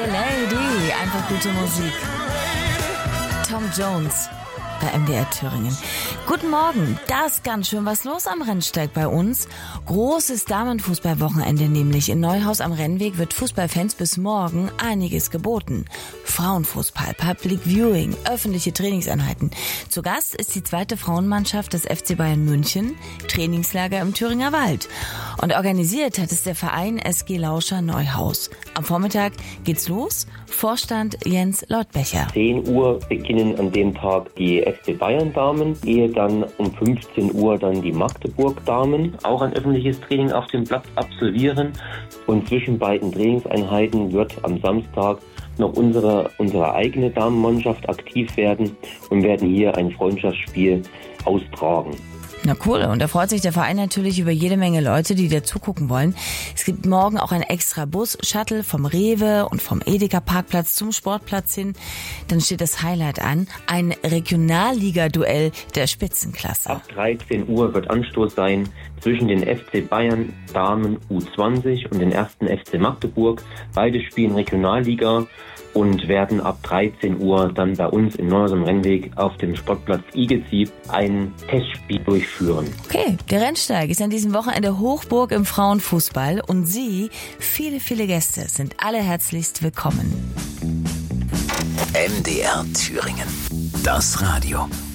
Lady, einfach gute Musik. Tom Jones bei MDR Thüringen. Guten Morgen, da ist ganz schön was los am Rennsteig bei uns. Großes Damenfußballwochenende nämlich. In Neuhaus am Rennweg wird Fußballfans bis morgen einiges geboten. Frauenfußball, Public Viewing, öffentliche Trainingseinheiten. Zu Gast ist die zweite Frauenmannschaft des FC Bayern München, Trainingslager im Thüringer Wald. Und organisiert hat es der Verein SG Lauscher Neuhaus. Am Vormittag geht's los. Vorstand Jens Lautbecher. 10 Uhr beginnen an dem Tag die FC Bayern Damen, ehe dann um 15 Uhr dann die Magdeburg Damen auch ein öffentliches Training auf dem Platz absolvieren. Und zwischen beiden Trainingseinheiten wird am Samstag noch unsere eigene Damenmannschaft aktiv werden und werden hier ein Freundschaftsspiel austragen. Na cool, und da freut sich der Verein natürlich über jede Menge Leute, die da zugucken wollen. Es gibt morgen auch ein extra Bus-Shuttle vom Rewe und vom Edeka-Parkplatz zum Sportplatz hin. Dann steht das Highlight an, ein Regionalliga-Duell der Spitzenklasse. Ab 13 Uhr wird Anstoß sein zwischen den FC Bayern Damen U20 und den 1. FC Magdeburg. Beide spielen Regionalliga und werden ab 13 Uhr dann bei uns in Neuhaus am Rennweg auf dem Sportplatz Igezib ein Testspiel durchführen. Okay, der Rennsteig ist an diesem Wochenende Hochburg im Frauenfußball und Sie, viele, viele Gäste, sind alle herzlichst willkommen. MDR Thüringen. Das Radio.